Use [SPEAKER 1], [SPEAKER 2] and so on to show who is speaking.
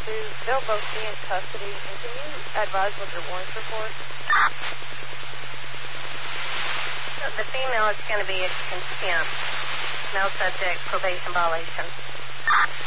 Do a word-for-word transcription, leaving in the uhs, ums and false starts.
[SPEAKER 1] two, they'll both be in custody. And can you advise what their warrants are for?
[SPEAKER 2] The female is going to be a contempt. Male subject, probation violation.